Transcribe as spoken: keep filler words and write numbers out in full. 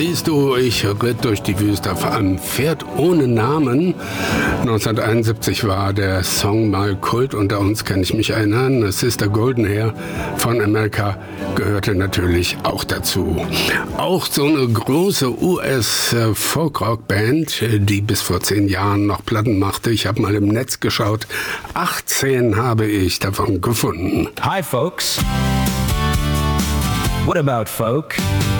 Siehst du, ich ritt durch die Wüste auf einem Pferd ohne Namen. neunzehnhunderteinundsiebzig war der Song mal Kult. Unter uns, kann ich mich erinnern. Sister Golden Hair von America gehörte natürlich auch dazu. Auch so eine große U S-Folkrock-Band, die bis vor zehn Jahren noch Platten machte. Ich habe mal im Netz geschaut. achtzehn habe ich davon gefunden. Hi folks. What about folk?